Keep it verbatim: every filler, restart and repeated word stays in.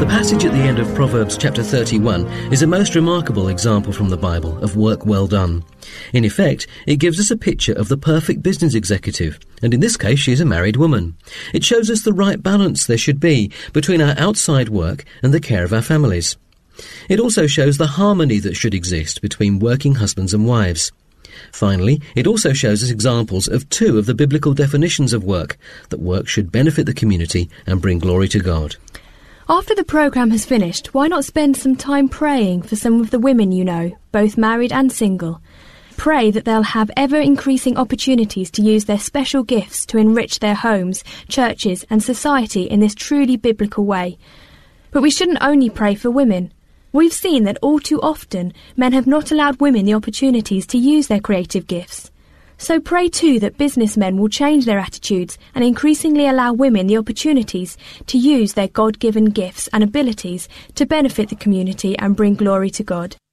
passage at the end of Proverbs chapter thirty-one is a most remarkable example from the Bible of work well done. In effect, it gives us a picture of the perfect business executive, and in this case she is a married woman. It shows us the right balance there should be between our outside work and the care of our families. It also shows the harmony that should exist between working husbands and wives. Finally, it also shows us examples of two of the biblical definitions of work, that work should benefit the community and bring glory to God. After the programme has finished, why not spend some time praying for some of the women you know, both married and single? Pray that they'll have ever-increasing opportunities to use their special gifts to enrich their homes, churches and society in this truly biblical way. But we shouldn't only pray for women. We've seen that all too often men have not allowed women the opportunities to use their creative gifts. So pray too that businessmen will change their attitudes and increasingly allow women the opportunities to use their God-given gifts and abilities to benefit the community and bring glory to God.